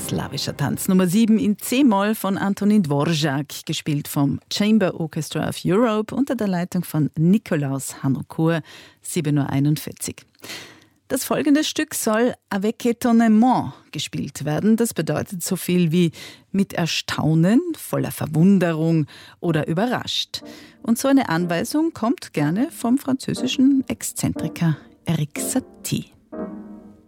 Slawischer Tanz Nummer 7 in C-Moll von Antonin Dvorak, gespielt vom Chamber Orchestra of Europe unter der Leitung von Nikolaus Harnoncourt, 7:41 Uhr. Das folgende Stück soll avec étonnement gespielt werden. Das bedeutet so viel wie mit Erstaunen, voller Verwunderung oder überrascht. Und so eine Anweisung kommt gerne vom französischen Exzentriker Erik Satie.